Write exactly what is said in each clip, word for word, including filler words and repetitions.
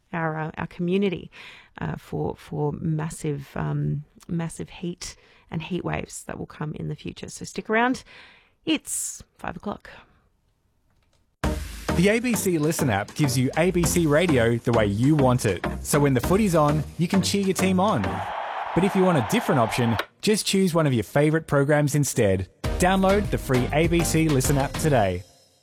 our uh, our community uh, for for massive um, massive heat and heat waves that will come in the future. So stick around. It's five o'clock. The A B C Listen app gives you A B C radio the way you want it. So when the footy's on, you can cheer your team on. But if you want a different option, just choose one of your favourite programs instead. Download the free A B C Listen app today.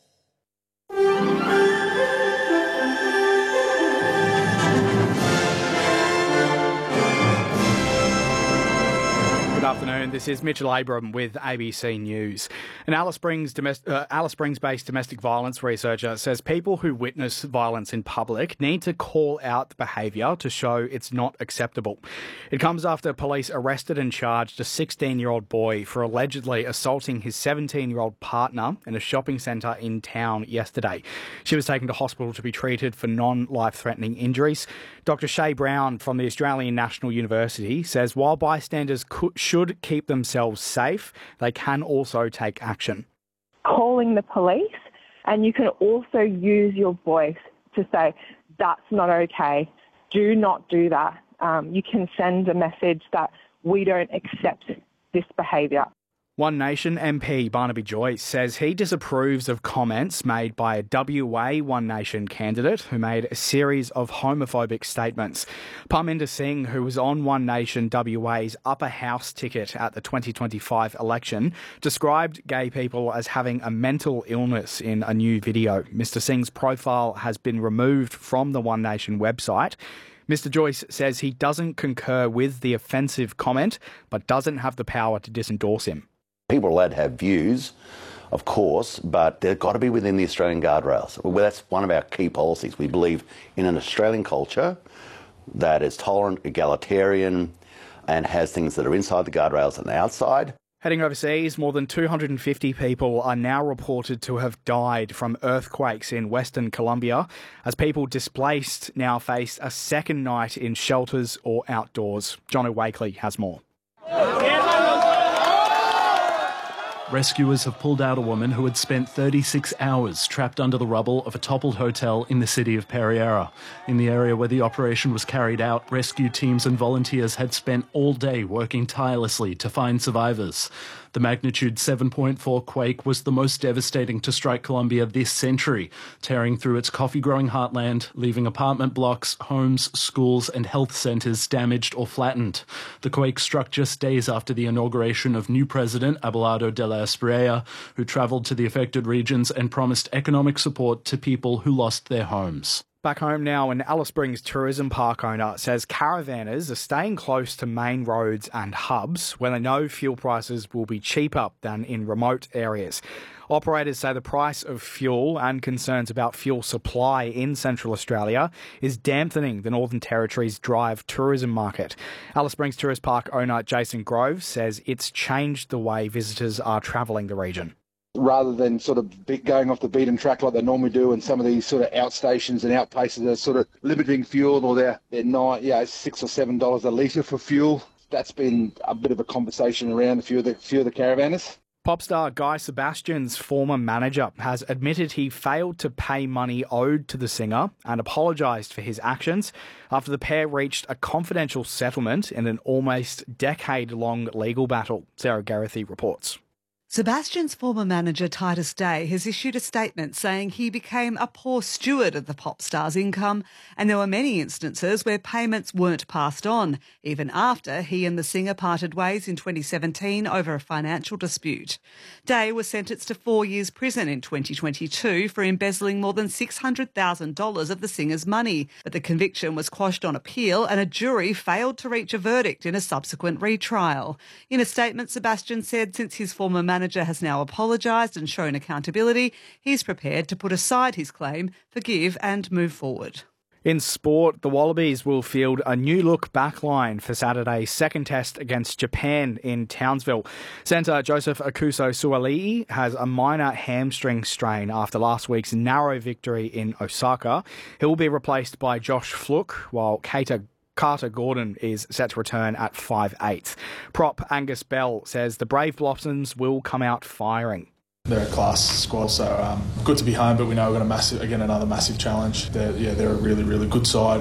Good afternoon. This is Mitchell Abram with A B C News. An Alice Springs domestic, uh, Alice Springs-based domestic violence researcher says people who witness violence in public need to call out the behaviour to show it's not acceptable. It comes after police arrested and charged a sixteen-year-old boy for allegedly assaulting his seventeen-year-old partner in a shopping centre in town yesterday. She was taken to hospital to be treated for non-life-threatening injuries. Doctor Shay Brown from the Australian National University says while bystanders could, should keep themselves safe, they can also take action. Calling the police, and you can also use your voice to say, that's not okay, do not do that. Um, you can send a message that we don't accept this behaviour. One Nation M P Barnaby Joyce says he disapproves of comments made by a W A One Nation candidate who made a series of homophobic statements. Parminder Singh, who was on One Nation W A's upper house ticket at the twenty twenty-five election, described gay people as having a mental illness in a new video. Mister Singh's profile has been removed from the One Nation website. Mister Joyce says he doesn't concur with the offensive comment, but doesn't have the power to disendorse him. People are allowed to have views, of course, but they've got to be within the Australian guardrails. Well, that's one of our key policies. We believe in an Australian culture that is tolerant, egalitarian, and has things that are inside the guardrails and outside. Heading overseas, more than two hundred fifty people are now reported to have died from earthquakes in Western Colombia, as people displaced now face a second night in shelters or outdoors. John Wakely has more. Rescuers have pulled out a woman who had spent thirty-six hours trapped under the rubble of a toppled hotel in the city of Pereira. In the area where the operation was carried out, rescue teams and volunteers had spent all day working tirelessly to find survivors. The magnitude seven point four quake was the most devastating to strike Colombia this century, tearing through its coffee-growing heartland, leaving apartment blocks, homes, schools and health centres damaged or flattened. The quake struck just days after the inauguration of new President Abelardo de la Espriella, who travelled to the affected regions and promised economic support to people who lost their homes. Back home now, an Alice Springs tourism park owner says caravanners are staying close to main roads and hubs where they know fuel prices will be cheaper than in remote areas. Operators say the price of fuel and concerns about fuel supply in Central Australia is dampening the Northern Territory's drive tourism market. Alice Springs Tourist Park owner Jason Grove says it's changed the way visitors are travelling the region. Rather than sort of be going off the beaten track like they normally do, and some of these sort of outstations and outplaces are sort of limiting fuel, or they're, they're nine, yeah, six or seven dollars a litre for fuel. That's been a bit of a conversation around a few of the, few of the caravanners. Pop star Guy Sebastian's former manager has admitted he failed to pay money owed to the singer and apologised for his actions after the pair reached a confidential settlement in an almost decade-long legal battle. Sarah Garethy reports. Sebastian's former manager, Titus Day, has issued a statement saying he became a poor steward of the pop star's income, and there were many instances where payments weren't passed on, even after he and the singer parted ways in twenty seventeen over a financial dispute. Day was sentenced to four years prison in twenty twenty-two for embezzling more than six hundred thousand dollars of the singer's money, but the conviction was quashed on appeal and a jury failed to reach a verdict in a subsequent retrial. In a statement, Sebastian said since his former manager manager has now apologised and shown accountability, he's prepared to put aside his claim, forgive and move forward. In sport, the Wallabies will field a new-look backline for Saturday's second test against Japan in Townsville. Centre Joseph Akuso-Suali'i has a minor hamstring strain after last week's narrow victory in Osaka. He'll be replaced by Josh Flook, while Keita Carter Gordon is set to return at five eight. Prop Angus Bell says the Brave Blossoms will come out firing. They're a class squad, so um, good to be home, but we know we've got a massive, again, another massive challenge. They're, yeah, they're a really, really good side.